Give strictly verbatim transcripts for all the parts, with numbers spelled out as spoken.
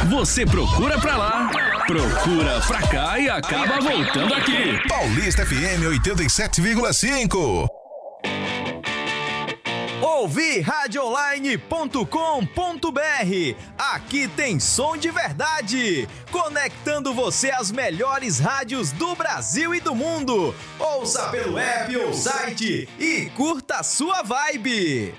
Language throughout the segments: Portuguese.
Você procura pra lá, procura pra cá e acaba voltando aqui. Paulista F M oitenta e sete vírgula cinco. Ouvi rádio online ponto com ponto br. Aqui tem som de verdade, conectando você às melhores rádios do Brasil e do mundo. Ouça pelo app ou site e curta a sua vibe.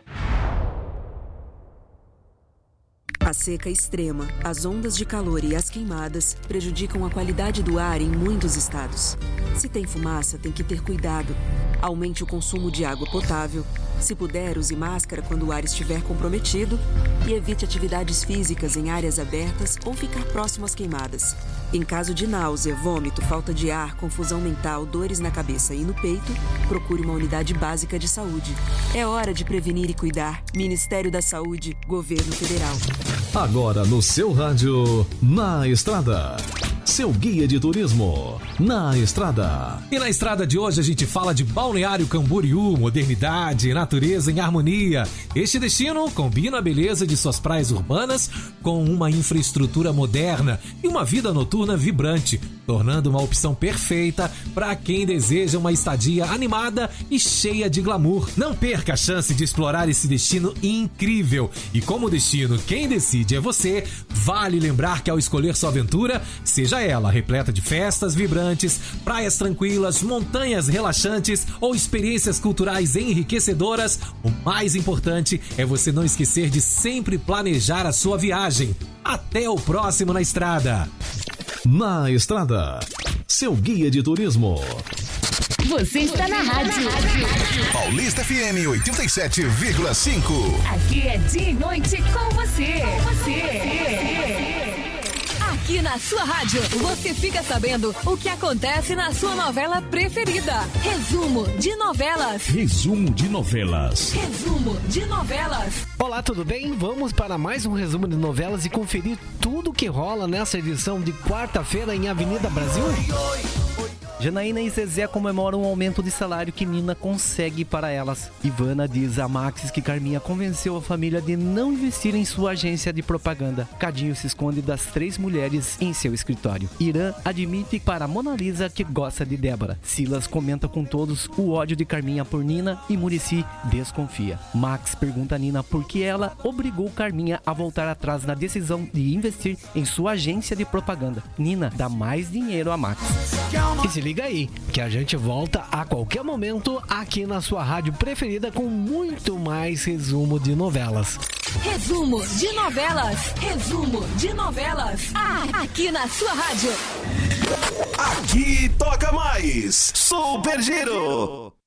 A seca extrema, as ondas de calor e as queimadas prejudicam a qualidade do ar em muitos estados. Se tem fumaça, tem que ter cuidado. Aumente o consumo de água potável. Se puder, use máscara quando o ar estiver comprometido e evite atividades físicas em áreas abertas ou ficar próximo às queimadas. Em caso de náusea, vômito, falta de ar, confusão mental, dores na cabeça e no peito, procure uma unidade básica de saúde. É hora de prevenir e cuidar. Ministério da Saúde, Governo Federal. Agora no seu rádio, Na Estrada. Seu guia de turismo, Na Estrada. E na estrada de hoje a gente fala de Balneário Camboriú, modernidade, natureza em harmonia. Este destino combina a beleza de suas praias urbanas com uma infraestrutura moderna e uma vida noturna vibrante, tornando uma opção perfeita para quem deseja uma estadia animada e cheia de glamour. Não perca a chance de explorar esse destino incrível. E como destino quem decide é você, vale lembrar que ao escolher sua aventura, seja ela repleta de festas vibrantes, praias tranquilas, montanhas relaxantes ou experiências culturais enriquecedoras, o mais importante é você não esquecer de sempre planejar a sua viagem. Até o próximo Na Estrada. Na Estrada, seu guia de turismo. Você está na rádio. Paulista F M oitenta e sete vírgula cinco. Aqui é dia e noite com você. Com você. Aqui na sua rádio, você fica sabendo o que acontece na sua novela preferida. Resumo de novelas. Resumo de novelas. Resumo de novelas. Olá, tudo bem? Vamos para mais um resumo de novelas e conferir tudo que rola nessa edição de quarta-feira em Avenida Brasil. Janaína e Zezé comemoram um aumento de salário que Nina consegue para elas. Ivana diz a Max que Carminha convenceu a família de não investir em sua agência de propaganda. Cadinho se esconde das três mulheres em seu escritório. Irã admite para Mona Lisa que gosta de Débora. Silas comenta com todos o ódio de Carminha por Nina e Muricy desconfia. Max pergunta a Nina por que ela obrigou Carminha a voltar atrás na decisão de investir em sua agência de propaganda. Nina dá mais dinheiro a Max. E se liga aí, que a gente volta a qualquer momento aqui na sua rádio preferida com muito mais resumo de novelas. Resumo de novelas. Resumo de novelas. Ah, aqui na sua rádio. Aqui toca mais Super Giro.